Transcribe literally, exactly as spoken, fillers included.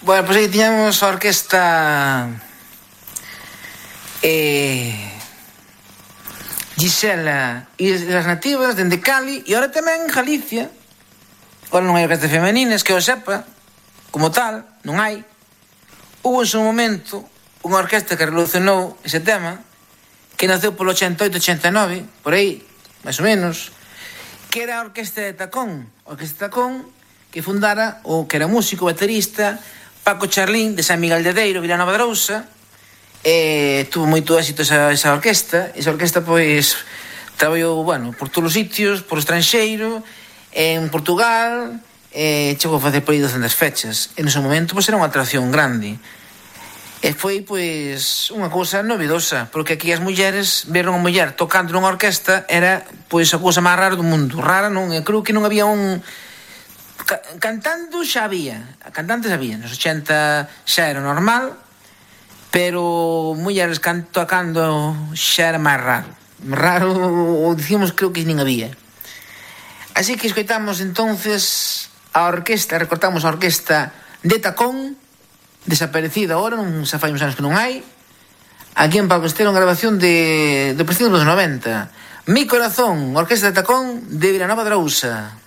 Bueno, pois aí tiñamos a orquesta eh, Gisela e as Nativas dende Cali, e ahora tamén en Galicia. Ahora non hai orquestas femeninas que eu sepa, como tal, non hai. Hubo en su momento unha orquesta que revolucionou ese tema, que naceu polo ochenta e oito, ochenta e nove, por aí, máis ou menos, que era a Orquesta de Tacón. A Orquesta de Tacón, que fundara o que era músico, baterista, Paco Charlín, de San Miguel de Deiro, Vilanova de Arousa. Eh, tuvo moito éxito esa, esa orquesta. Esa orquesta, pois, traballou, bueno, por todos os sitios, por estranxeiro, en Portugal, eh, chegou a facer por aí docentas fechas. En ese momento, pois, era unha atracción grande. E foi, pois, unha cousa novedosa, porque aquí as mulleres veron a muller tocando nunha orquesta, era, pois, a cousa máis rara do mundo. Rara non, eu creo que non había un... Cantando xa había, cantantes había, nos ochenta xa era normal, pero mulleres can, tocando xa era máis raro. Raro, ou dicimos, creo que nin había. Así que escoitamos entonces a orquesta, recortamos a orquesta de Tacón, desaparecida ahora, non xa fai uns anos que non hai, aquí en Pablo Estero, en grabación de, do principio dos noventa. Mi corazón, orquesta de Tacón de Vilanova de Arousa.